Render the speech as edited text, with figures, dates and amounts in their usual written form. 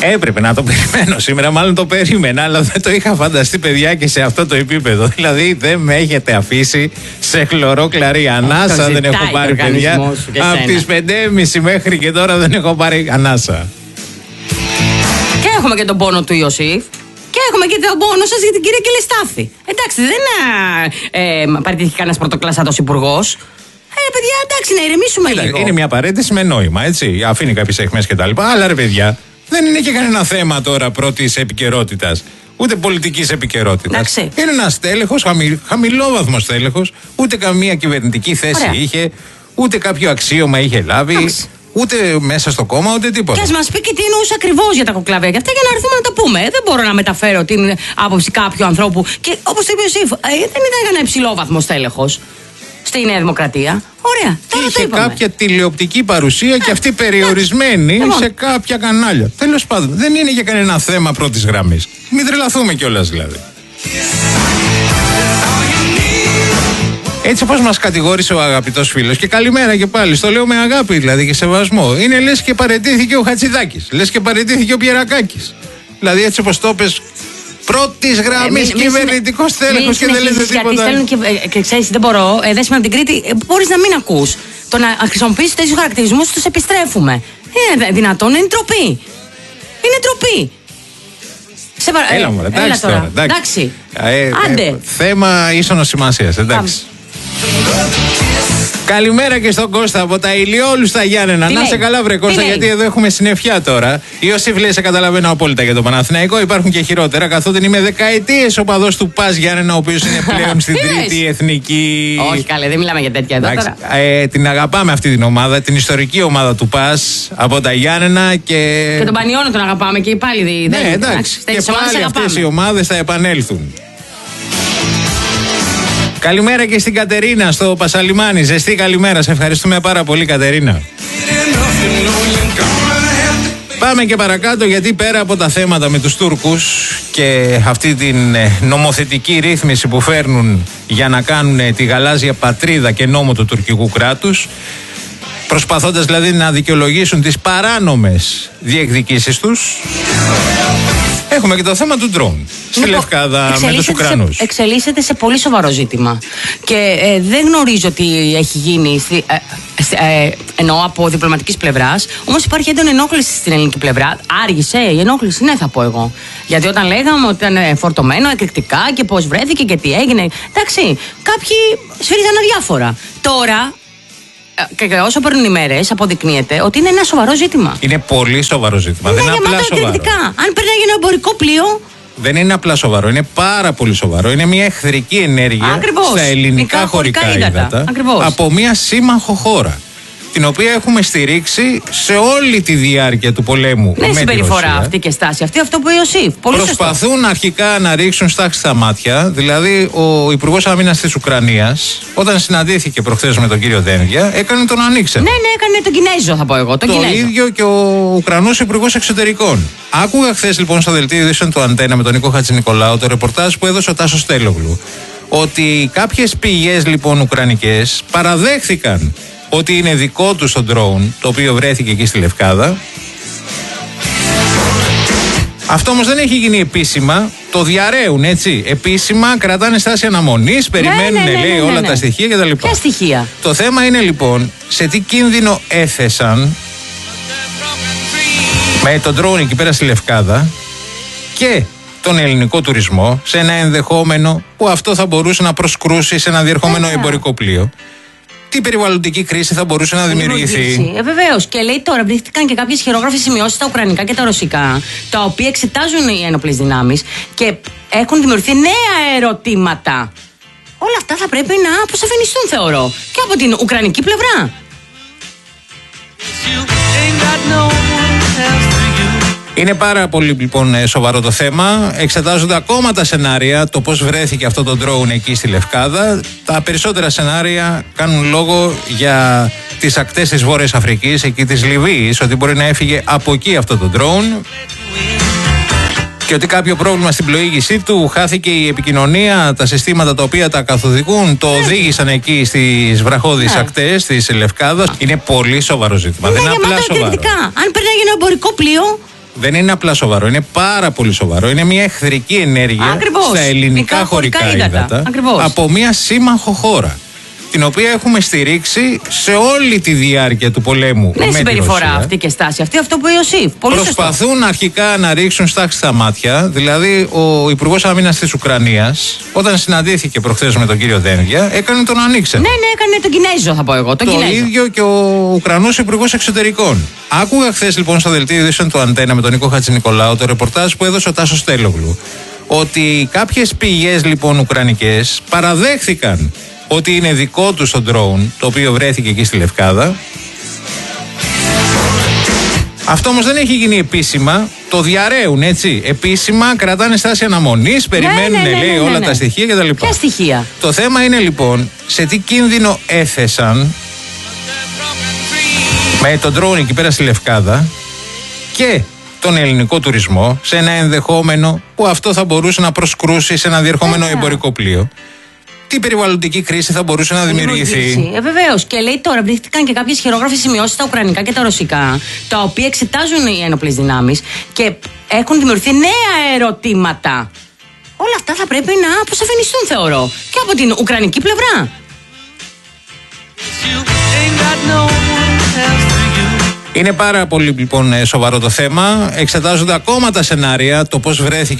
Έπρεπε να το περιμένω σήμερα, μάλλον το περίμενα, αλλά δεν το είχα φανταστεί, παιδιά, και σε αυτό το επίπεδο. Δηλαδή δεν με έχετε αφήσει σε χλωρό κλαρί. Ανάσα δεν έχω πάρει, παιδιά. Από τις 5.30 μέχρι και τώρα δεν έχω πάρει ανάσα. Και έχουμε και τον πόνο του Ιωσήφ. Και έχουμε και τον πόνο σας για την κυρία Κελεστάθη. Εντάξει, δεν παραιτήθηκε κανένας πρωτοκλασσάτος υπουργός. Παιδιά, εντάξει, να ηρεμήσουμε λίγο. Είναι μια παρέτηση με νόημα, έτσι. Αφήνει κάποιες αιχμές κτλ. Αλλά ρε παιδιά, δεν είναι και κανένα θέμα τώρα πρώτης επικαιρότητας. Ούτε πολιτικής επικαιρότητας. Είναι ένας τέλεχος, χαμηλόβαθμος τέλεχος. Ούτε καμία κυβερνητική θέση είχε. Ούτε κάποιο αξίωμα είχε λάβει. Ούτε μέσα στο κόμμα, ούτε τίποτα. Και ας μας πει και τι εννοούσε ακριβώς για τα κοκλαβιά και αυτά, για να έρθουμε να τα πούμε. Δεν μπορώ να μεταφέρω την άποψη κάποιου ανθρώπου. Και όπως το είπε ο Σίφ, δεν ήταν ένα υψηλόβαθμος τέλεχος στη Νέα Δημοκρατία. Ωραία. Και είχε κάποια τηλεοπτική παρουσία και αυτή περιορισμένη σε κάποια κανάλια. Τέλος πάντων, δεν είναι για κανένα θέμα πρώτης γραμμής. Μην τρελαθούμε κιόλας δηλαδή. Έτσι όπως μας κατηγόρησε ο αγαπητός φίλος, και καλημέρα και πάλι, στο λέω με αγάπη δηλαδή και σεβασμό, είναι λες και παραιτήθηκε ο Χατζηδάκης, λες και παραιτήθηκε ο Πιερακάκης. Δηλαδή έτσι όπως το πες, πρώτης γραμμής κυβερνητικός τέλεχος και δεν λέτε τίποτα. Και ξέρεις, δεν μπορώ, δεν σημαίνει την Κρήτη, μπορείς να μην ακούς. Το να χρησιμοποιήσεις τέτοιους χαρακτηρισμούς τους επιστρέφουμε. Είναι δυνατόν, είναι ντροπή. Είναι ντροπή. Έλα μου, εντάξει τώρα. Εντάξει. Άντε. Θέμα ίσονος σημασίας, εντάξει. Καλημέρα και στον Κώστα από τα Ηλιόλου στα Γιάννενα. Να σε καλά, βρε Κώστα, γιατί εδώ έχουμε συννεφιά τώρα. Ιωσήφ λέει: σε καταλαβαίνω απόλυτα για το Παναθηναϊκό. Υπάρχουν και χειρότερα, καθότι είμαι δεκαετίες οπαδός του ΠΑΣ Γιάννενα, ο οποίος είναι πλέον στην τρίτη εθνική. Όχι, καλέ, δεν μιλάμε για τέτοια εδώ τώρα. Την αγαπάμε αυτή την ομάδα, την ιστορική ομάδα του ΠΑΣ από τα Γιάννενα και. Και τον Πανιώνο τον αγαπάμε και πάλι δεν. Ναι, εντάξει. Και πάλι αυτές οι ομάδες θα επανέλθουν. Καλημέρα και στην Κατερίνα στο Πασαλιμάνι. Ζεστή καλημέρα. Σε ευχαριστούμε πάρα πολύ, Κατερίνα. Πάμε και παρακάτω, γιατί πέρα από τα θέματα με τους Τούρκους και αυτή την νομοθετική ρύθμιση που φέρνουν για να κάνουν τη γαλάζια πατρίδα και νόμο του τουρκικού κράτους, προσπαθώντας δηλαδή να δικαιολογήσουν τις παράνομες διεκδικήσεις τους, έχουμε και το θέμα του ντρόουν στη Λευκάδα με τους Ουκρανούς. Εξελίσσεται σε πολύ σοβαρό ζήτημα. Και δεν γνωρίζω τι έχει γίνει, εννοώ από διπλωματικής πλευράς. Όμως υπάρχει έντονη ενόχληση στην ελληνική πλευρά. Άργησε η ενόχληση, ναι, θα πω εγώ. Γιατί όταν λέγαμε ότι ήταν φορτωμένο εκρηκτικά και πώς βρέθηκε και τι έγινε. Εντάξει, κάποιοι σφύριζαν αδιάφορα. Τώρα. Και όσο παίρνουν οι μέρες, αποδεικνύεται ότι είναι ένα σοβαρό ζήτημα. Είναι πολύ σοβαρό ζήτημα. Είναι δεν είναι απλά σοβαρό. Αν περνάει ένα εμπορικό πλοίο. Δεν είναι απλά σοβαρό, είναι πάρα πολύ σοβαρό. Είναι μια εχθρική ενέργεια στα ελληνικά χωρικά ύδατα από μια σύμμαχο χώρα, την οποία έχουμε στηρίξει σε όλη τη διάρκεια του πολέμου. Ναι, συμπεριφορά αυτή και στάση αυτή, αυτό που είπε ο Ιωσήφ. Προσπαθούν αρχικά να ρίξουν στάχτη στα μάτια. Δηλαδή, ο Υπουργός Άμυνας της Ουκρανίας, όταν συναντήθηκε προχθές με τον κύριο Δένδια, έκανε τον ανοίξενο. Ναι, έκανε τον Κινέζο, θα πω εγώ. Το ίδιο και ο Ουκρανός Υπουργός Εξωτερικών. Άκουγα χθες λοιπόν στο δελτίο ειδήσεων του Αντένα με τον Νίκο Χατζηνικολάου το ρεπορτάζ που έδωσε ο Τάσος Τέλογλου. Ότι κάποιες πηγές λοιπόν ουκρανικές παραδέχθηκαν ότι είναι δικό του το ντρόουν, το οποίο βρέθηκε εκεί στη Λευκάδα. Αυτό όμως δεν έχει γίνει επίσημα. Το διαρρέουν, έτσι. Επίσημα κρατάνε στάση αναμονής, περιμένουν, λέει, όλα τα στοιχεία κτλ. Ποια στοιχεία? Το θέμα είναι λοιπόν σε τι κίνδυνο έθεσαν με τον ντρόουν εκεί πέρα στη Λευκάδα και τον ελληνικό τουρισμό σε ένα ενδεχόμενο που αυτό θα μπορούσε να προσκρούσει σε ένα διερχόμενο εμπορικό πλοίο. Τι περιβαλλοντική κρίση θα μπορούσε να δημιουργηθεί. Βεβαίως. Και λέει τώρα, βρίσκτηκαν και κάποιες χειρόγραφες σημειώσεις στα ουκρανικά και τα ρωσικά, τα οποία εξετάζουν οι ένοπλες δυνάμεις και έχουν δημιουργηθεί νέα ερωτήματα. Όλα αυτά θα πρέπει να αποσαφινιστούν, θεωρώ, και από την ουκρανική πλευρά. Είναι πάρα πολύ λοιπόν σοβαρό το θέμα. Εξετάζονται ακόμα τα σενάρια, το πώς βρέθηκε αυτό το ντρόουν εκεί στη Λευκάδα. Τα περισσότερα σενάρια κάνουν λόγο για τις ακτές της Βόρειας Αφρικής, εκεί της Λιβύης, ότι μπορεί να έφυγε από εκεί αυτό το ντρόουν και ότι κάποιο πρόβλημα στην πλοήγησή του, χάθηκε η επικοινωνία, τα συστήματα τα οποία τα καθοδηγούν το οδήγησαν εκεί στις βραχώδεις ακτές της Λευκάδας. Είναι πολύ σοβαρό ζήτημα. Δεν είναι απλά σοβαρό. Αν περνάει ένα εμπορικό πλοίο. Δεν είναι απλά σοβαρό, είναι πάρα πολύ σοβαρό. Είναι μια εχθρική ενέργεια Ακριβώς. στα ελληνικά χωρικά ύδατα από μια σύμμαχο χώρα, την οποία έχουμε στηρίξει σε όλη τη διάρκεια του πολέμου. Δεν είναι συμπεριφορά αυτή και στάση αυτή, αυτό που είπε ο Ιωσήφ. Προσπαθούν σωστό. Αρχικά να ρίξουν στάχτη στα μάτια. Δηλαδή, ο Υπουργός Άμυνας της Ουκρανίας, όταν συναντήθηκε προχθές με τον κύριο Δένδια, έκανε τον ανοίξε. Ναι, έκανε τον Κινέζο, θα πω εγώ. Το ίδιο και ο Ουκρανός Υπουργός Εξωτερικών. Άκουγα χθες λοιπόν στο δελτίο ειδήσεων του Αντένα με τον Νίκο Χατζηνικολάου το ρεπορτάζ που έδωσε ο Τάσος Τέλογλου. Ότι κάποιες πηγές λοιπόν ουκρανικές παραδέχθηκαν ότι είναι δικό τους το ντρόουν, το οποίο βρέθηκε εκεί στη Λευκάδα. Αυτό όμως δεν έχει γίνει επίσημα. Το διαρρέουν, έτσι. Επίσημα κρατάνε στάση αναμονής, περιμένουν, λέει, όλα τα στοιχεία κτλ. Ποια στοιχεία? Το θέμα είναι λοιπόν σε τι κίνδυνο έθεσαν με τον ντρόουν εκεί πέρα στη Λευκάδα και τον ελληνικό τουρισμό σε ένα ενδεχόμενο που αυτό θα μπορούσε να προσκρούσει σε ένα διερχόμενο εμπορικό πλοίο. Τι περιβαλλοντική κρίση θα μπορούσε να δημιουργηθεί. Βεβαίως. Και λέει τώρα, βρίσκτηκαν και κάποιες χειρόγραφες σημειώσεις στα ουκρανικά και τα ρωσικά, τα οποία εξετάζουν οι ένοπλες δυνάμεις και έχουν δημιουργηθεί νέα ερωτήματα. Όλα αυτά θα πρέπει να αποσαφινιστούν, θεωρώ, και από την ουκρανική πλευρά. Είναι πάρα πολύ λοιπόν σοβαρό το θέμα. Εξετάζονται ακόμα τα σενάρια, το πώς βρέθηκε